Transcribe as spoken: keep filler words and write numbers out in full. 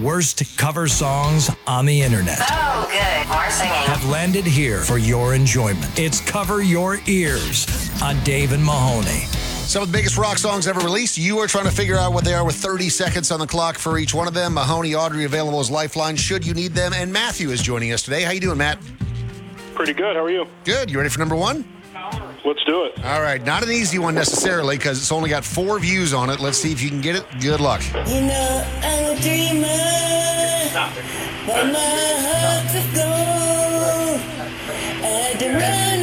worst cover songs on the internet. Oh, good. More singing. Have landed here for your enjoyment. It's Cover Your Ears on Dave and Mahoney. Some of the biggest rock songs ever released. You are trying to figure out what they are with thirty seconds on the clock for each one of them. Mahoney, Audrey available as lifeline should you need them. And Matthew is joining us today. How you doing, Matt? Pretty good. How are you? Good. You ready for number one? Let's do it. All right. Not an easy one necessarily because it's only got four views on it. Let's see if you can get it. Good luck. You know, I'm a dreamer, but my heart's of gold. I had to run